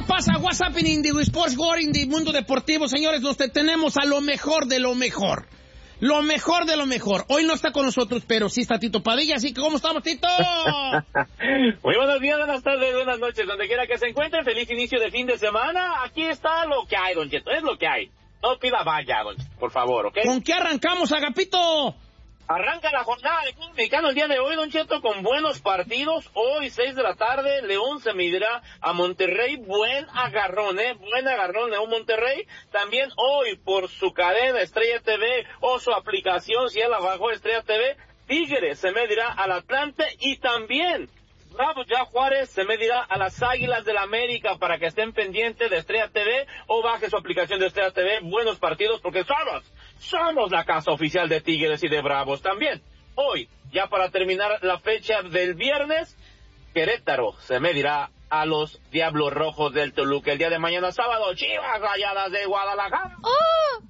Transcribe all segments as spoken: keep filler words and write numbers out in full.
pasa? What's happening in the sports world, in the mundo deportivo, señores? Nos tenemos a lo mejor de lo mejor. Lo mejor de lo mejor. Hoy no está con nosotros, pero sí está Tito Padilla, así que ¿cómo estamos, Tito? Muy buenos días, buenas tardes, buenas noches, donde quiera que se encuentren. Feliz inicio de fin de semana. Aquí está lo que hay, don Cheto, es lo que hay. No pida vaya, don Cheto, por favor, ¿ok? ¿Con qué arrancamos, Agapito? Arranca la jornada de fútbol mexicano el día de hoy, don Cheto, con buenos partidos. Hoy, seis de la tarde, León se medirá a Monterrey. Buen agarrón, ¿eh? Buen agarrón, León Monterrey. También hoy, por su cadena Estrella T V o su aplicación, si él la bajó, Estrella T V, Tigres se medirá al Atlante y también Bravo ya Juárez se medirá a las Águilas del América, para que estén pendientes de Estrella T V o baje su aplicación de Estrella T V. Buenos partidos porque somos, somos la casa oficial de Tigres y de Bravos también. Hoy, ya para terminar la fecha del viernes, Querétaro se medirá a los Diablos Rojos del Toluca. El día de mañana sábado, Chivas Rayadas de Guadalajara. ¡Oh!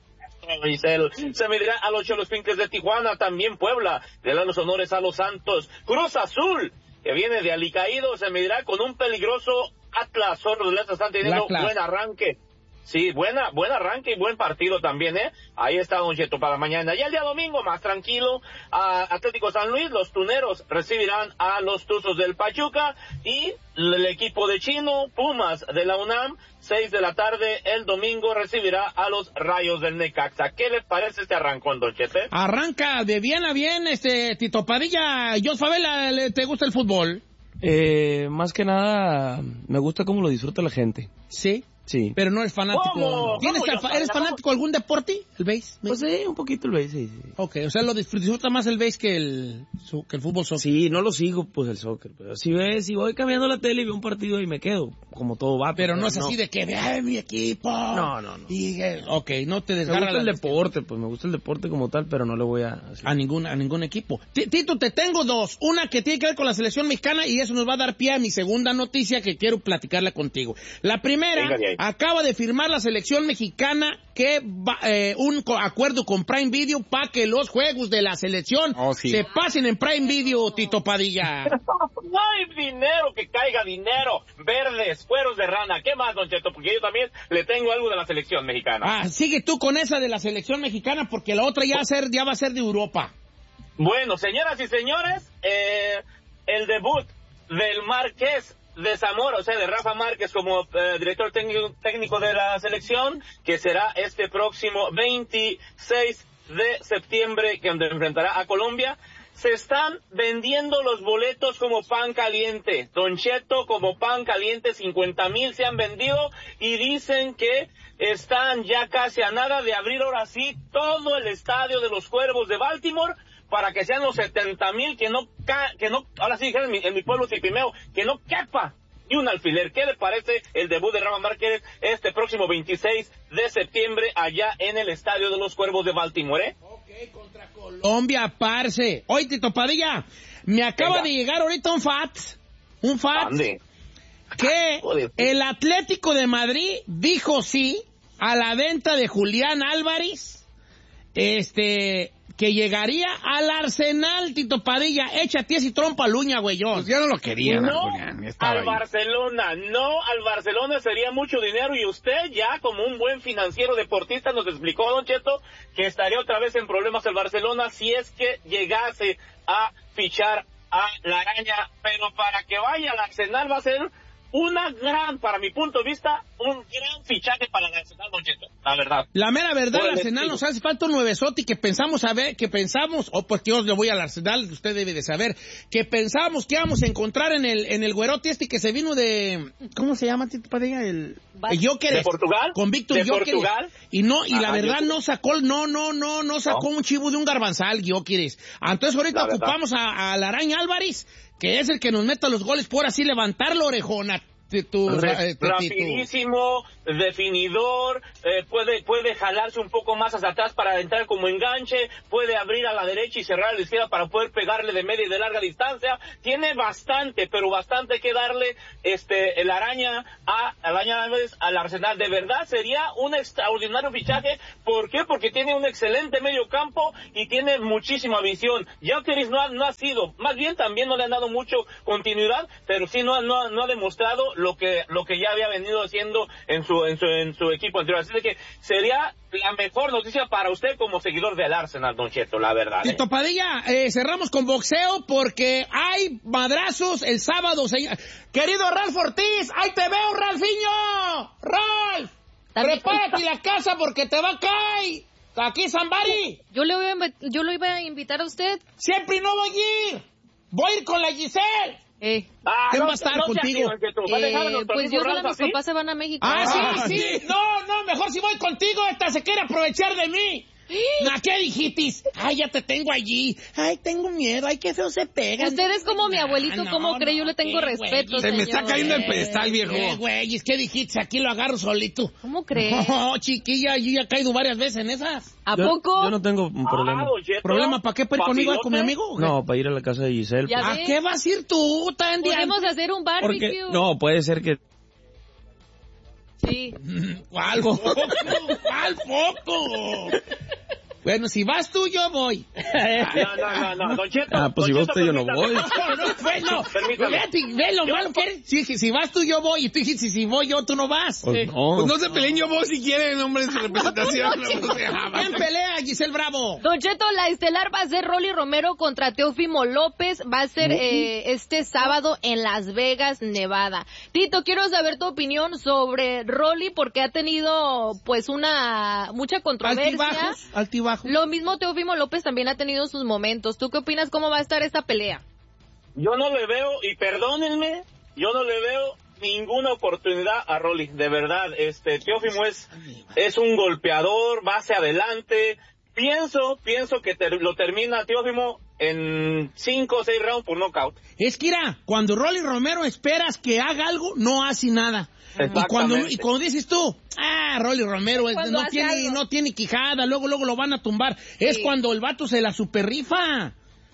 Se medirá a los Cholos Pinkles de Tijuana. También Puebla le da los honores a los Santos. Cruz Azul, que viene de Alicaído, se medirá con un peligroso Atlas. Zorros de están teniendo buen arranque. Sí, buena, buen arranque y buen partido también, ¿eh? Ahí está don Cheto para mañana. Y el día domingo, más tranquilo, a Atlético San Luis, los Tuneros recibirán a los Tuzos del Pachuca, y el equipo de Chino, Pumas de la UNAM, seis de la tarde el domingo, recibirá a los Rayos del Necaxa. ¿Qué le parece este arrancón, don Cheto? Arranca de bien a bien, este, Tito Padilla. Jos Favela, ¿te gusta el fútbol? Eh, más que nada, me gusta cómo lo disfruta la gente. ¿Sí? Sí. Pero no es fanático. ¿Cómo? ¿Tienes ¿Cómo fa- ¿Eres fanático de algún deporte? ¿El base? Pues sí, un poquito el base, sí, sí. Ok, o sea, lo disfruta más el base que el, su, que el fútbol soccer. Sí, no lo sigo, pues, el soccer. Pero si ves, si voy cambiando la tele y veo un partido y me quedo, como todo va. Pero no es así de que vea mi equipo. No, no, no. Y, eh, ok, no te Me desgarra gusta el la- deporte, pues me gusta el deporte como tal, pero no le voy a... así. a ningún, a ningún equipo. T- Tito, te tengo dos. Una que tiene que ver con la selección mexicana, y eso nos va a dar pie a mi segunda noticia que quiero platicarla contigo. La primera, Venga de ahí. acaba de firmar la selección mexicana que va, eh, un co- acuerdo con Prime Video para que los juegos de la selección Oh, sí. se pasen en Prime Video, Tito Padilla. No hay dinero, que caiga dinero. Verdes, cueros de rana. ¿Qué más, don Cheto? Porque yo también le tengo algo de la selección mexicana. Ah, sigue tú con esa de la selección mexicana, porque la otra ya, va a ser, ya va a ser de Europa. Bueno, señoras y señores, eh, el debut del Márquez de Zamora, o sea, de Rafa Márquez como eh, director técnico, técnico de la selección, que será este próximo veintiséis de septiembre, que donde enfrentará a Colombia. Se están vendiendo los boletos como pan caliente. Don Cheto, como pan caliente, cincuenta mil se han vendido, y dicen que están ya casi a nada de abrir ahora sí todo el estadio de los Cuervos de Baltimore, para que sean los setenta mil, que no, ca que no, ahora sí dijeron en mi, en mi pueblo Cipimeo, que no quepa ni un alfiler. ¿Qué le parece el debut de Rafa Márquez este próximo veintiséis de septiembre allá en el estadio de los Cuervos de Baltimore, eh? Ok, contra Colombia, parce. Oye, Tito Padilla, me acaba Venga. de llegar ahorita un fact, un fact, Ande. que Joder. el Atlético de Madrid dijo sí a la venta de Julián Álvarez, este, que llegaría al Arsenal, Tito Padilla. Échate ese trompa al uña, güeyón. Pues ya no lo querían, No Julián. ya estaba al ahí. Barcelona, no al Barcelona, sería mucho dinero, y usted ya como un buen financiero deportista nos explicó, don Cheto, que estaría otra vez en problemas el Barcelona si es que llegase a fichar a la araña, pero para que vaya al Arsenal va a ser una gran, para mi punto de vista, un gran fichaje para el Arsenal, don Cheto, la verdad. La mera verdad, Por el el Arsenal estilo. nos hace falta un nuevesote, que pensamos a ver, que pensamos, o oh, pues yo le voy al Arsenal, usted debe de saber, que pensamos que íbamos a encontrar en el, en el güerote este que se vino de, ¿cómo se llama, Tito Padilla? El, el Gyökeres. ¿De Portugal? Con Víctor ¿De Gyökeres. Portugal? Y no, y la Ajá, verdad yo- no sacó, no, no, no, no sacó ¿No? un chivo de un garbanzal, Gyökeres. Entonces ahorita La verdad. ocupamos a, a la Araña Álvarez, que es el que nos meta los goles, por así levantar la orejona. Tu, Re- eh, tu- rapidísimo, definidor, eh, puede puede jalarse un poco más hacia atrás para entrar como enganche, puede abrir a la derecha y cerrar a la izquierda para poder pegarle de media y de larga distancia. Tiene bastante, pero bastante que darle este el Araña a, Ryan Álvarez al Arsenal. De verdad sería un extraordinario fichaje. ¿Por qué? Porque tiene un excelente medio campo y tiene muchísima visión. Gyökeres no ha, no ha sido, más bien también no le han dado mucho continuidad, pero sí no, no, no ha demostrado lo que lo que ya había venido haciendo en su en su en su equipo anterior. Así que sería la mejor noticia para usted como seguidor del Arsenal, Don Cheto, la verdad. ¿eh? Tito Padilla, eh, cerramos con boxeo porque hay madrazos el sábado. Se... Querido Ralph Ortiz, ahí te veo, Ralfiño. Ralph, prepárate la casa porque te va a caer. Aquí, Zambari. Yo le, voy a, yo lo iba a invitar a usted. Siempre no voy a ir. Voy a ir con la Giselle. Eh. Ah, ¿Quién no, va a estar no, contigo? Eh, pues yo sola, mis papás se van a México. Ah, ah sí, sí. No, no, mejor si voy contigo, esta se quiere aprovechar de mí. ¿A qué dijiste? Ay, ya te tengo allí. Ay, tengo miedo. Ay, qué feo se pega. Usted es como mi abuelito, no, ¿cómo no, cree? Yo le tengo respeto, güey. Se me está señor. cayendo el pedestal, viejo. Eh, güey, ¿qué dijiste? Aquí lo agarro solito. ¿Cómo cree? No, chiquilla, yo ya he caído varias veces en esas. ¿A Yo- poco? Yo no tengo un problema. Ah, Don Cheto, ¿Problema para qué? ¿Para ir conmigo ¿papilote? con mi amigo? o qué? No, para ir a la casa de Giselle. Ya pues, ¿A ve. qué vas a ir tú, Tandy? Podemos hacer un barbecue. porque, no, puede ser que... Sí. ¿Cuál foco? ¿Cuál foco? Bueno, si vas tú, yo voy. No, no, no, no, Don Cheto. Ah, pues Don si va Cheto, usted, yo no permítame. voy. No, no, pues no. Permítame. Fíjate, ve lo Yo- malo que eres. Si, si vas tú, yo voy. Y tú dijiste, si voy yo, tú no vas. Pues Eh, no. Pues no se peleen, yo voy si quieren, hombre, en su representación. no, No se llama. ¿Quién pelea, Giselle Bravo? Don Cheto, la estelar va a ser Rolly Romero contra Teófimo López. Va a ser eh, este sábado en Las Vegas, Nevada. Tito, quiero saber tu opinión sobre Rolly porque ha tenido pues una mucha controversia. Altibajos, altibajos. Lo mismo Teófimo López también ha tenido sus momentos. ¿Tú qué opinas cómo va a estar esta pelea? Yo no le veo, y perdónenme, yo no le veo ninguna oportunidad a Rolly, de verdad. Este, Teófimo es, es un golpeador, va hacia adelante. Pienso, pienso que ter, lo termina Teófimo en cinco o seis rounds por knockout. Es que, mira, cuando Rolly Romero esperas que haga algo, no hace nada. Y cuando, y cuando dices tú, ah, Rolly Romero es- Cuando no hace tiene, algo. no tiene quijada, luego, luego lo van a tumbar. Es Sí. cuando el vato se la superrifa.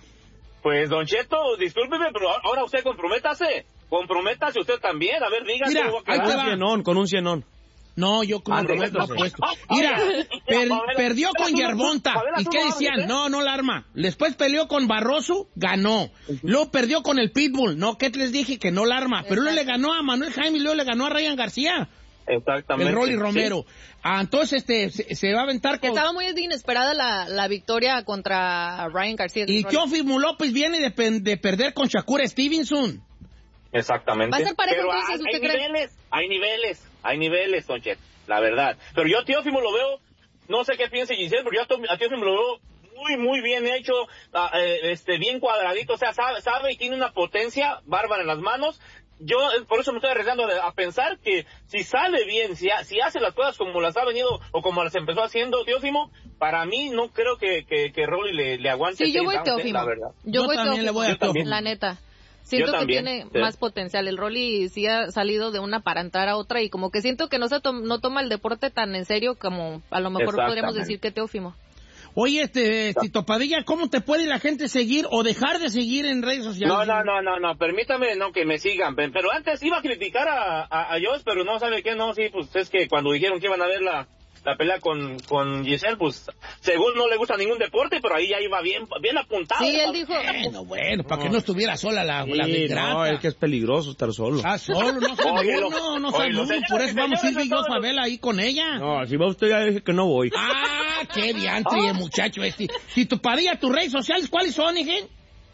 Pues, Don Cheto, discúlpeme, pero ahora usted comprométase. Comprométase usted también. A ver, diga. Mira, cómo va a ahí Con te quedar. un va. cienón, con un cienón. No, yo como Ah, Roberto correcto, no apuesto. sí. Mira, per- Pavela, perdió con Pavela, Yerbonta. Pavela, ¿Y tú qué no decían? hables, ¿eh? No, no la arma. Después peleó con Barroso, ganó. Luego perdió con el Pitbull. No, ¿qué les dije? Que no la arma. Pero luego le ganó a Manuel Jaime y luego le ganó a Ryan García. Exactamente. El Rolly Sí. Romero. Ah, entonces este se, se va a aventar Que con... estaba muy inesperada la, la victoria contra Ryan García. Y Teófimo López viene de, pe- de perder con Shakur Stevenson. Exactamente. ¿Va a ser parejo Pero entonces, hay, usted hay cree? niveles, hay niveles, hay niveles, Don Cheto, la verdad. Pero yo a Teófimo lo veo, no sé qué piense Giselle, pero yo a Teó- a Teófimo lo veo muy, muy bien hecho, ah, eh, este, bien cuadradito, o sea, sabe, sabe y tiene una potencia bárbara en las manos. Yo eh, por eso me estoy arriesgando a, a pensar que si sale bien, si, ha- si hace las cosas como las ha venido o como las empezó haciendo Teófimo, para mí no creo que, que, que Rolly le, le aguante. Sí, yo seis voy rounds, eh, Teófimo. la verdad. Yo, Yo voy también Teófimo. le voy a Yo también. La neta. Siento Yo que también, tiene sí. más potencial. El Rolly sí ha salido de una para entrar a otra y como que siento que no se tom- no toma el deporte tan en serio como a lo mejor podríamos Exactamente. decir que Teófimo. Oye, este, Tito Padilla, ¿cómo te puede la gente seguir o dejar de seguir en redes sociales? No, no, no, no, no, permítame no que me sigan, pe- pero antes iba a criticar a, a, a Joss, pero no sabe qué, no, sí, pues es que cuando dijeron que iban a ver la, la pelea con, con Giselle, pues según no le gusta ningún deporte, pero ahí ya iba bien, bien apuntado. Sí, él dijo, Bueno, bueno, para que no estuviera sola la, la Sí, desgracia. no, es que es peligroso estar solo. Ah, solo, no soy Oye, lo- uno, no oye, soy lo- uno, señores, por eso vamos a ir señores, y yo todos los- Fabela ahí con ella. No, si va usted ya dije que no voy. Ah, qué diantre, muchacho este. Tito Padilla, tus redes sociales, ¿cuáles son, hija?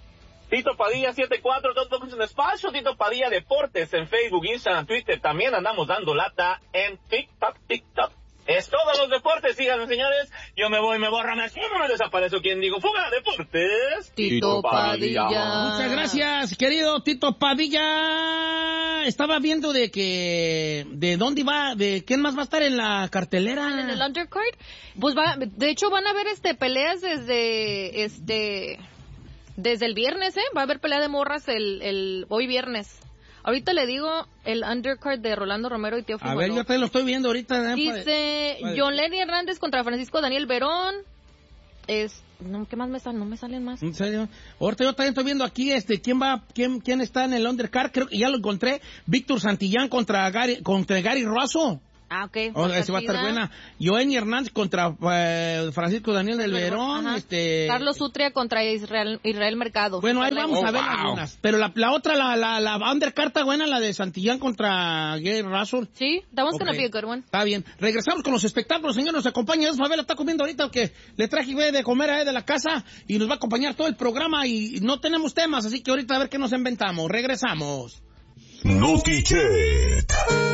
Tito Padilla setenta y cuatro, todo es un espacio, Tito Padilla Deportes en Facebook, Instagram, Twitter, también andamos dando lata en TikTok, TikTok. Es todos los deportes, síganme señores, yo me voy, me borran así, no me desaparezco, quien digo, fuga deportes. Tito Padilla. Muchas gracias, querido Tito Padilla. Estaba viendo de que, de dónde va, de quién más va a estar en la cartelera. En el undercard, pues va, de hecho van a haber este peleas desde este desde el viernes, ¿eh? Va a haber pelea de morras el, el hoy viernes. Ahorita le digo el undercard de Rolando Romero y Teófimo A ver, yo López. te lo estoy viendo ahorita. ¿eh? Dice Vale. John Lenny Hernández contra Francisco Daniel Verón. es, no, ¿qué más me salen? No me salen más. ¿En serio? Ahorita yo también estoy viendo aquí, este, quién va, quién, quién está en el undercard, creo que ya lo encontré, Víctor Santillán contra Gary, contra Gary Russell. Ah, ok. Oh, esa va a estar buena. Joenny Hernández contra eh, Francisco Daniel del Verón. Ajá. Este... Carlos Utria contra Israel, Israel Mercado. Bueno, ahí vamos Oh, a ver wow. algunas. Pero la, la otra, la, la, la undercard está buena, la de Santillán contra Gary Russell. Sí, that one's gonna Ok. be a good one. Está bien. Regresamos con los espectáculos, señor. Nos acompaña. Fabela está comiendo ahorita que le traje güey, de comer a él de la casa y nos va a acompañar todo el programa y no tenemos temas, así que ahorita a ver qué nos inventamos. Regresamos. Notichet.